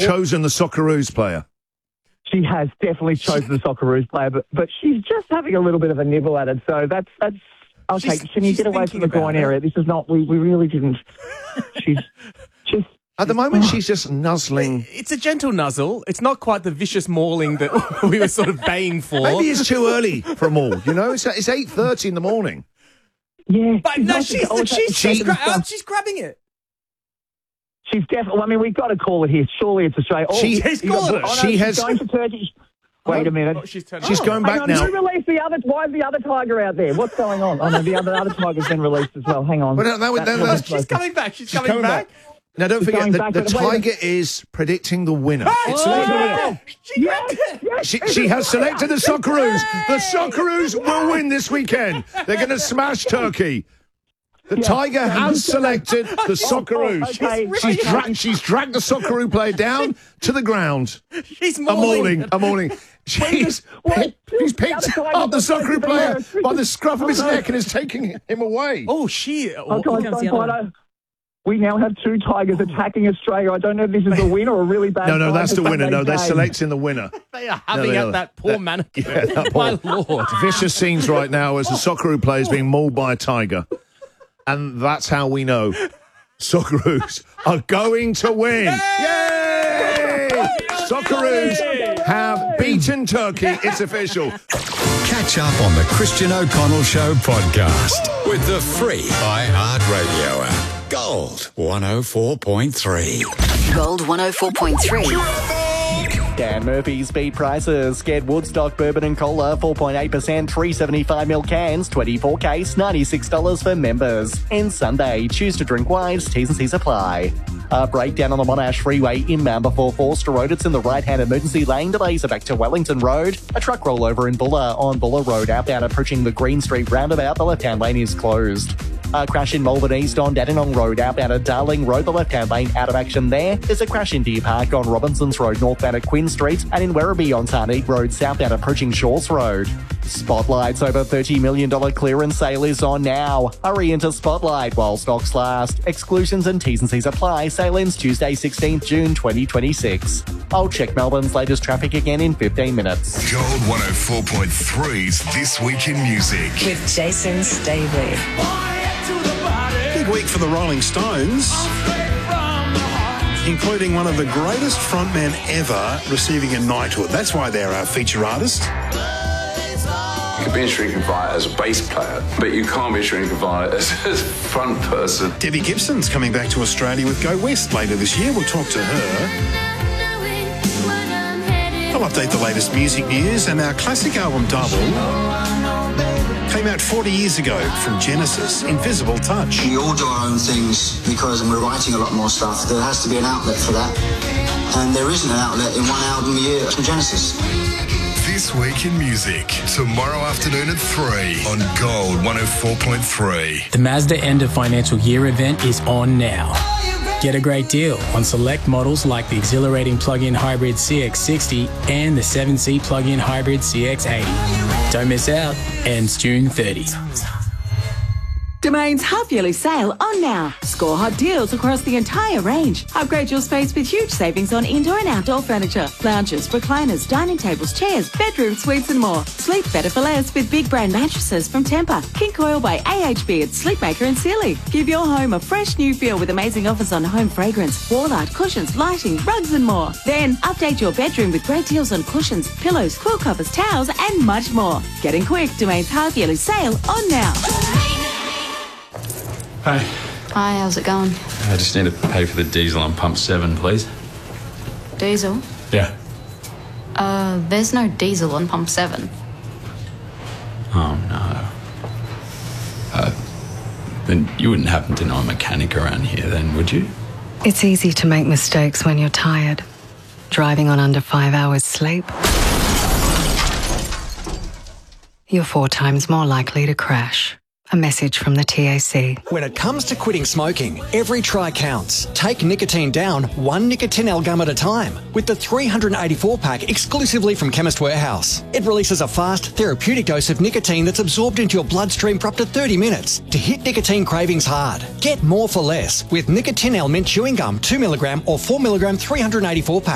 chosen the Socceroos player. She has definitely chosen the Socceroos player, but she's just having a little bit of a nibble at it. So that's okay. Can you get away from the groin area? This is not. We really didn't. She's just. At the moment, she's just nuzzling. It's a gentle nuzzle. It's not quite the vicious mauling that we were sort of baying for. Maybe it's too early for a maul. You know, it's 8:30 in the morning. Yeah, but no, she's grabbing it. She's definitely. I mean, we've got to call it here. Surely it's Australia. She's called it. She's going to Turkey. Wait a minute. She's going back now. Who released the other? Why is the other tiger out there? What's going on? Oh no, the other tiger's been released as well. Hang on. Well, she's coming back. She's coming back. Now, don't forget, the tiger is predicting the winner. She has selected the Socceroos. The Socceroos will win this weekend. They're going to smash Turkey. The tiger has selected the Socceroos. Okay. She's dragged the Socceroo player down to the ground. She's mauling. A mauling. He's picked up the Socceroo player by the scruff of his neck and is taking him away. Oh, shit. We now have two tigers attacking Australia. I don't know if this is a win or a really bad. No, that's the winner. No, they're selecting the winner. They are having at that poor mannequin. My Lord. Vicious scenes right now as the Socceroo player is being mauled by a tiger. And that's how we know Socceroos are going to win. Yay! Socceroos have beaten Turkey. It's official. Catch up on the Christian O'Connell Show podcast with the free iHeartRadio app. Gold 104.3. Gold 104.3. Dan Murphy's beat prices. Get Woodstock Bourbon and Cola 4.8%, 375ml cans, 24 case, $96 for members. And Sunday, choose to drink wise. T's and C's apply. A breakdown on the Monash Freeway inbound before Forster Road. It's in the right-hand emergency lane. Delays are back to Wellington Road. A truck rollover in Buller on Buller Road outbound approaching the Green Street roundabout. The left-hand lane is closed. A crash in Malvern East on Dandenong Road outbound at Darling Road. The left-hand lane out of action there. There's a crash in Deer Park on Robinsons Road northbound at Quinn Street and in Werribee on Tarneet Road southbound approaching Shores Road. Spotlight's over $30 million clearance sale is on now. Hurry into Spotlight while stocks last. Exclusions and T's and C's apply. Sale ends Tuesday 16th June 2026. I'll check Melbourne's latest traffic again in 15 minutes. Gold 104.3's This Week in Music. With Jason Staveley. Big week for the Rolling Stones, including one of the greatest frontmen ever receiving a knighthood. That's why they're our feature artist. You can be a shrinking fire as a bass player, but you can't be a shrinking fire as a front person. Debbie Gibson's coming back to Australia with Go West later this year. We'll talk to her. I'll update the latest music news, and our classic album Double came out 40 years ago from Genesis, Invisible Touch. We all do our own things because we're writing a lot more stuff. There has to be an outlet for that. And there isn't an outlet in one album a year from Genesis. This Week in Music, tomorrow afternoon at 3 on Gold 104.3. The Mazda end of financial year event is on now. Get a great deal on select models like the exhilarating plug-in hybrid CX-60 and the 7-seat plug-in hybrid CX-80. Don't miss out. Ends June 30. Domain's half-yearly sale on now. Score hot deals across the entire range. Upgrade your space with huge savings on indoor and outdoor furniture, lounges, recliners, dining tables, chairs, bedroom suites and more. Sleep better for less with big brand mattresses from Tempur, King Coil by AHB at Sleepmaker and Sealy. Give your home a fresh new feel with amazing offers on home fragrance, wall art, cushions, lighting, rugs and more. Then update your bedroom with great deals on cushions, pillows, quilt covers, towels and much more. Getting quick, Domain's half-yearly sale on now. Hi. Hi, how's it going? I just need to pay for the diesel on pump 7, please. Diesel? Yeah. There's no diesel on pump 7. Oh, no. Then you wouldn't happen to know a mechanic around here then, would you? It's easy to make mistakes when you're tired. Driving on under 5 hours sleep. You're 4 times more likely to crash. A message from the TAC. When it comes to quitting smoking, every try counts. Take nicotine down 1 Nicotinell gum at a time with the 384-pack exclusively from Chemist Warehouse. It releases a fast, therapeutic dose of nicotine that's absorbed into your bloodstream for up to 30 minutes to hit nicotine cravings hard. Get more for less with Nicotinell mint chewing gum 2mg or 4mg 384-pack.